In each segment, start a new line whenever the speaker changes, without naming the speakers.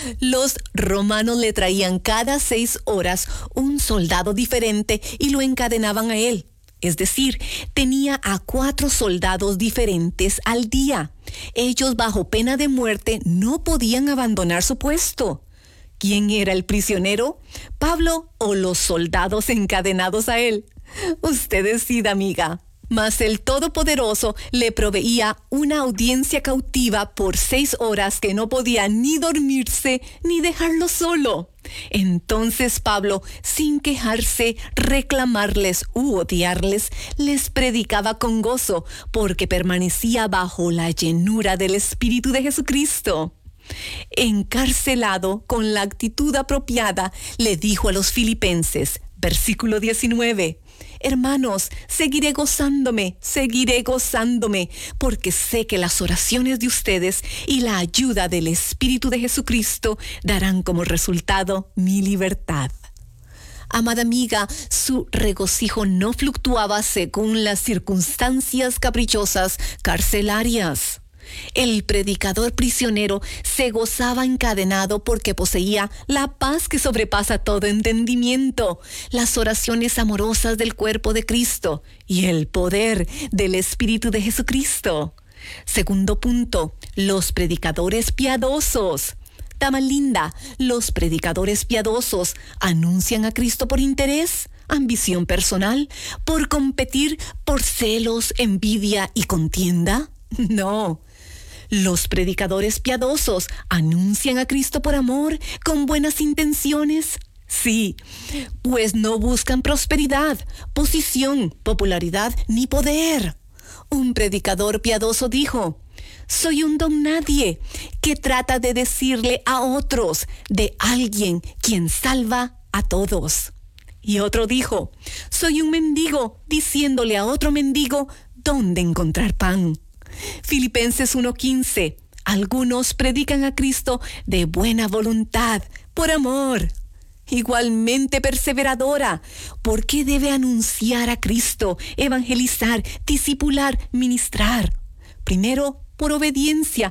Los romanos le traían cada 6 horas un soldado diferente y lo encadenaban a él. Es decir, tenía a 4 soldados diferentes al día. Ellos, bajo pena de muerte, no podían abandonar su puesto. ¿Quién era el prisionero? ¿Pablo o los soldados encadenados a él? Usted decida, amiga. Mas el Todopoderoso le proveía una audiencia cautiva por 6 horas que no podía ni dormirse ni dejarlo solo. Entonces Pablo, sin quejarse, reclamarles u odiarles, les predicaba con gozo, porque permanecía bajo la llenura del Espíritu de Jesucristo. Encarcelado con la actitud apropiada, le dijo a los filipenses, versículo 19, hermanos, seguiré gozándome, porque sé que las oraciones de ustedes y la ayuda del Espíritu de Jesucristo darán como resultado mi libertad. Amada amiga, su regocijo no fluctuaba según las circunstancias caprichosas carcelarias. El predicador prisionero se gozaba encadenado porque poseía la paz que sobrepasa todo entendimiento, las oraciones amorosas del cuerpo de Cristo y el poder del Espíritu de Jesucristo. Segundo punto, los predicadores piadosos. Dama linda, los predicadores piadosos anuncian a Cristo por interés, ambición personal, por competir, por celos, envidia y contienda. No. Los predicadores piadosos anuncian a Cristo por amor, con buenas intenciones. Sí, pues no buscan prosperidad, posición, popularidad ni poder. Un predicador piadoso dijo, soy un don nadie que trata de decirle a otros de alguien quien salva a todos. Y otro dijo, soy un mendigo diciéndole a otro mendigo dónde encontrar pan. Filipenses 1:15. Algunos predican a Cristo de buena voluntad, por amor. Igualmente perseveradora, porque debe anunciar a Cristo, evangelizar, discipular, ministrar. Primero, por obediencia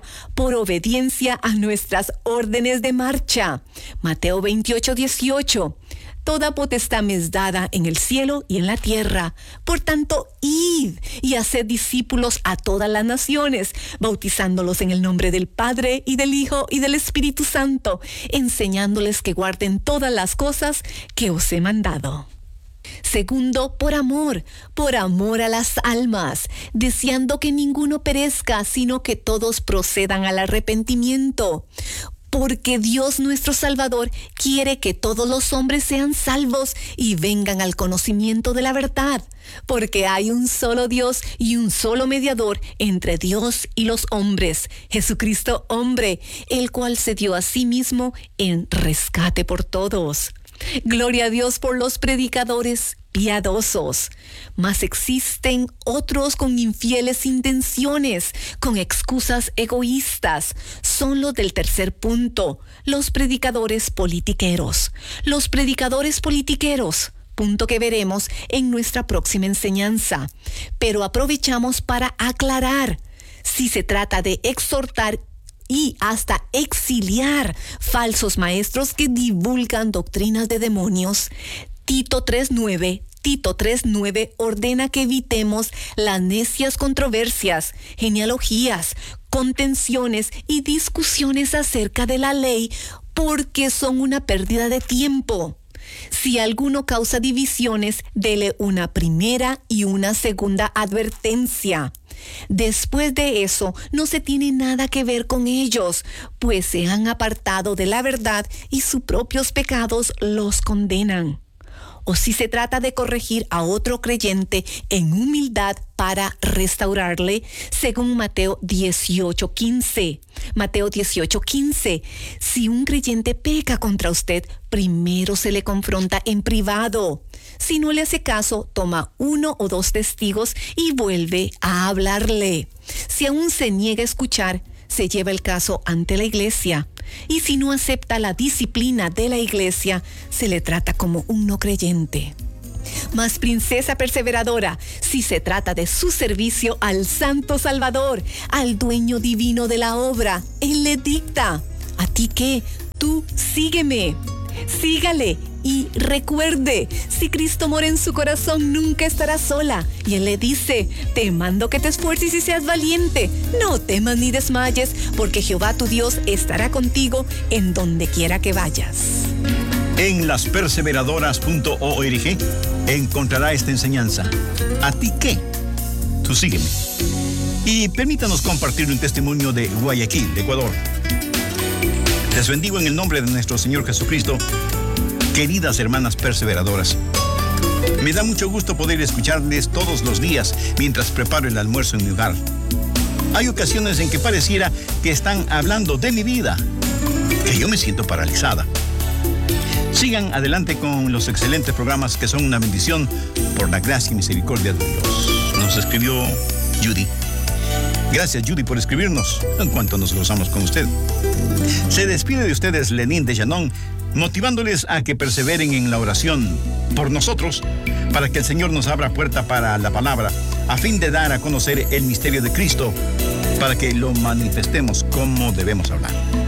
a nuestras órdenes de marcha. Mateo 28:18. Toda potestad me es dada en el cielo y en la tierra. Por tanto, id y haced discípulos a todas las naciones, bautizándolos en el nombre del Padre y del Hijo y del Espíritu Santo, enseñándoles que guarden todas las cosas que os he mandado. Segundo, por amor a las almas, deseando que ninguno perezca, sino que todos procedan al arrepentimiento. Porque Dios nuestro Salvador quiere que todos los hombres sean salvos y vengan al conocimiento de la verdad. Porque hay un solo Dios y un solo mediador entre Dios y los hombres, Jesucristo hombre, el cual se dio a sí mismo en rescate por todos. Gloria a Dios por los predicadores piadosos, mas existen otros con infieles intenciones, con excusas egoístas. Son los del tercer punto, los predicadores politiqueros. Los predicadores politiqueros, punto que veremos en nuestra próxima enseñanza. Pero aprovechamos para aclarar, si se trata de exhortar y hasta exiliar falsos maestros que divulgan doctrinas de demonios, Tito 3:9 ordena que evitemos las necias controversias, genealogías, contenciones y discusiones acerca de la ley, porque son una pérdida de tiempo. Si alguno causa divisiones, dele una primera y una segunda advertencia. Después de eso, no se tiene nada que ver con ellos, pues se han apartado de la verdad y sus propios pecados los condenan. O si se trata de corregir a otro creyente en humildad para restaurarle, según Mateo 18:15. Mateo 18:15. Si un creyente peca contra usted, primero se le confronta en privado. Si no le hace caso, toma 1 o 2 testigos y vuelve a hablarle. Si aún se niega a escuchar, se lleva el caso ante la iglesia. Y si no acepta la disciplina de la iglesia, se le trata como un no creyente. Mas princesa perseveradora, si se trata de su servicio al Santo Salvador, al dueño divino de la obra, Él le dicta. ¿A ti qué? tú sígueme. Sígale y recuerde, si Cristo mora en su corazón, nunca estará sola. Y Él le dice, te mando que te esfuerces y seas valiente. No temas ni desmayes, porque Jehová tu Dios estará contigo en donde quiera que vayas.
En lasperseveradoras.org encontrará esta enseñanza. ¿A ti qué? Tú sígueme. Y permítanos compartir un testimonio de Guayaquil, de Ecuador. Les bendigo en el nombre de nuestro Señor Jesucristo, queridas hermanas perseveradoras. Me da mucho gusto poder escucharles todos los días mientras preparo el almuerzo en mi hogar. Hay ocasiones en que pareciera que están hablando de mi vida, que yo me siento paralizada. Sigan adelante con los excelentes programas que son una bendición por la gracia y misericordia de Dios. Nos escribió Judy. Gracias, Judy, por escribirnos, en cuanto nos gozamos con usted. Se despide de ustedes Lenín de Llanón, motivándoles a que perseveren en la oración por nosotros, para que el Señor nos abra puerta para la palabra, a fin de dar a conocer el misterio de Cristo, para que lo manifestemos como debemos hablar.